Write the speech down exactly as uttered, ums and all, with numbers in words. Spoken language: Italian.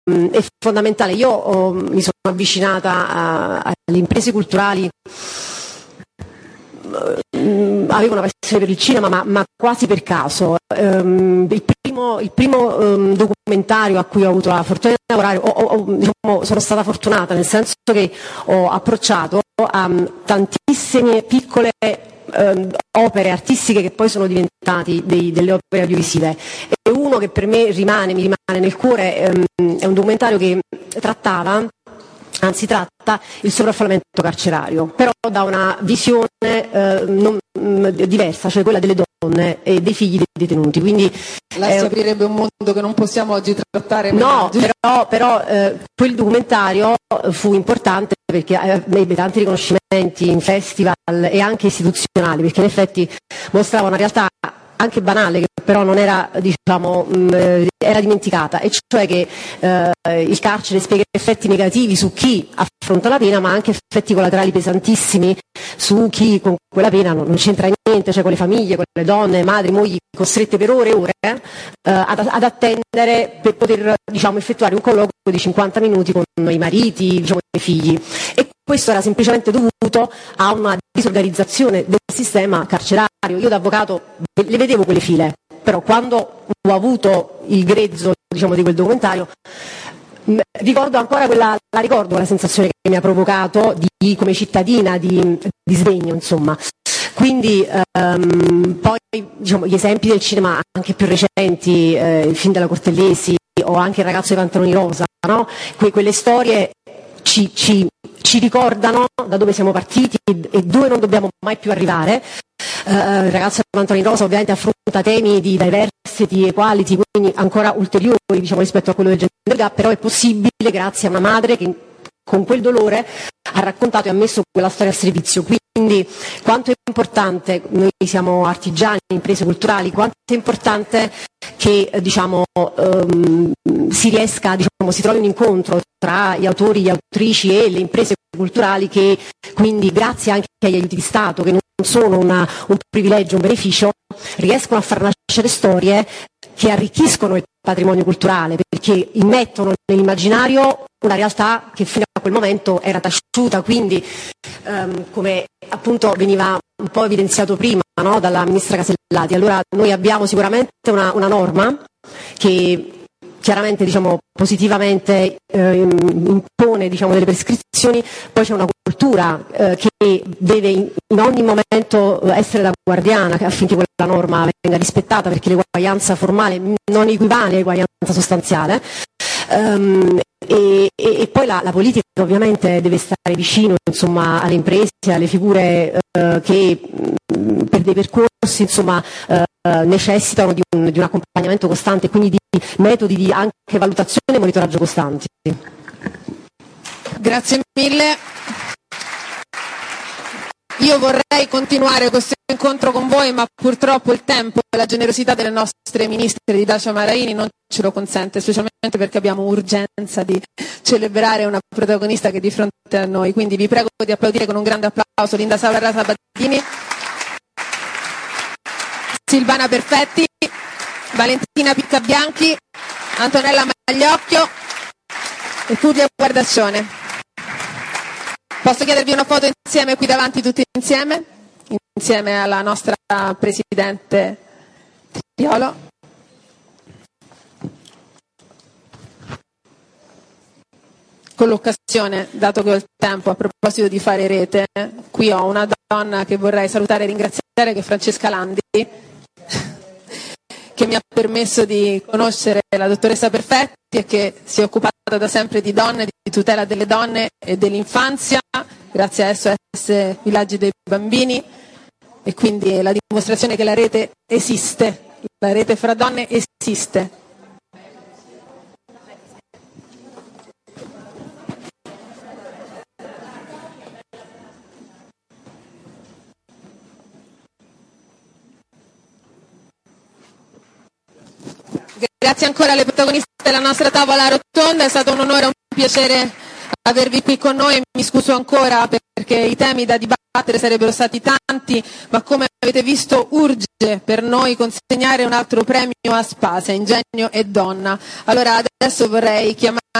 è fondamentale. Io oh, mi sono avvicinata a, alle imprese culturali, avevo una passione per il cinema, ma, ma quasi per caso. Um, il primo, il primo um, documentario a cui ho avuto la fortuna di lavorare, ho, ho, diciamo, sono stata fortunata nel senso che ho approcciato a um, tantissime piccole um, opere artistiche che poi sono diventate dei, delle opere audiovisive. E uno che per me rimane, mi rimane nel cuore, um, è un documentario che trattava anzi tratta il sovraffollamento carcerario, però da una visione eh, non, mh, diversa, cioè quella delle donne e dei figli dei detenuti. Quindi là si eh, aprirebbe un mondo che non possiamo oggi trattare. No, però, però eh, quel documentario fu importante perché eh, ebbe tanti riconoscimenti in festival e anche istituzionali, perché in effetti mostrava una realtà anche banale, che però non era, diciamo, mh, era dimenticata, e cioè che eh, il carcere spiega effetti negativi su chi affronta la pena, ma anche effetti collaterali pesantissimi su chi con quella pena non, non c'entra niente, cioè con le famiglie, con le donne, madri, mogli costrette per ore e ore eh, ad, ad attendere per poter, diciamo, effettuare un colloquio di cinquanta minuti con i mariti, diciamo, i figli. E questo era semplicemente dovuto a una disorganizzazione del sistema carcerario. Io da avvocato le vedevo quelle file, però quando ho avuto il grezzo, diciamo, di quel documentario, ricordo ancora quella, la ricordo la sensazione che mi ha provocato di, come cittadina, di, di sdegno, insomma. Quindi um, poi, diciamo, gli esempi del cinema anche più recenti, eh, il film della Cortellesi o anche Il ragazzo dei pantaloni rosa, no? Que- quelle storie ci, ci, ci ricordano da dove siamo partiti e dove non dobbiamo mai più arrivare. Uh, il ragazzo dei pantaloni rosa ovviamente affronta temi di diversity, equality, quindi ancora ulteriori, diciamo, rispetto a quello del gender gap, però è possibile grazie a una madre che con quel dolore ha raccontato e ha messo quella storia a servizio. Quindi quanto è importante, noi siamo artigiani, imprese culturali, quanto è importante che diciamo, um, si riesca, diciamo, si trovi un incontro tra gli autori, gli autrici e le imprese culturali, che quindi grazie anche agli aiuti di Stato, che non sono una, un privilegio, un beneficio, riescono a far nascere storie che arricchiscono il patrimonio culturale, perché immettono nell'immaginario una realtà che fino a quel momento era taciuta. Quindi um, come appunto veniva un po' evidenziato prima, no, dalla ministra Casellati, allora noi abbiamo sicuramente una, una norma che chiaramente, diciamo, positivamente eh, impone, diciamo, delle prescrizioni, poi c'è una cultura eh, che deve in, in ogni momento essere la guardiana affinché quella norma venga rispettata, perché l'eguaglianza formale non equivale all'eguaglianza sostanziale. Um, e, e, e poi la, la politica ovviamente deve stare vicino, insomma, alle imprese, alle figure uh, che mh, per dei percorsi, insomma, uh, necessitano di un, di un accompagnamento costante, quindi di metodi di anche valutazione e monitoraggio costanti. Grazie mille. Io vorrei continuare questo incontro con voi, ma purtroppo il tempo e la generosità delle nostre ministre di Dacia Maraini non ce lo consente, specialmente perché abbiamo urgenza di celebrare una protagonista che è di fronte a noi. Quindi vi prego di applaudire con un grande applauso Linda Savarra Sabatini, Silvana Perfetti, Valentina Piccabianchi, Antonella Magliocchio e Fulvia Guardaccione. Posso chiedervi una foto insieme qui davanti, tutti insieme? Insieme alla nostra Presidente Triolo. Con l'occasione, dato che ho il tempo, a proposito di fare rete, qui ho una donna che vorrei salutare e ringraziare, che è Francesca Landi, che mi ha permesso di conoscere la dottoressa Perfetti e che si è occupata da sempre di donne, di tutela delle donne e dell'infanzia, grazie a S O S Villaggi dei Bambini, e quindi è la dimostrazione che la rete esiste, la rete fra donne esiste. Grazie ancora alle protagoniste della nostra tavola rotonda, è stato un onore e un piacere avervi qui con noi. Mi scuso ancora perché che i temi da dibattere sarebbero stati tanti, ma come avete visto urge per noi consegnare un altro premio a Spasia, Ingegno e Donna. Allora adesso vorrei chiamare